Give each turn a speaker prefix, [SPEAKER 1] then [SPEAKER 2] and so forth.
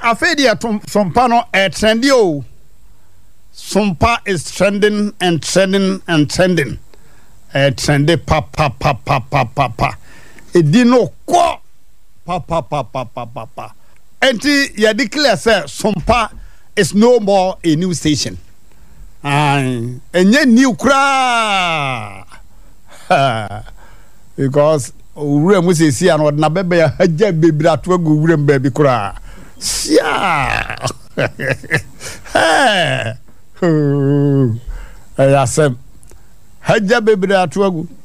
[SPEAKER 1] afedi sompa no trendy o. Sompa is trending and trending and trending. Trendy pa. Edi no kwa pa. Enti ya declare say Sompa is no more a new station. Enye new kra. Because ure mu sesi an odna bebe ya haja bebra to agu ure mbabi kra. Sia. Ayasem haja bebra to agu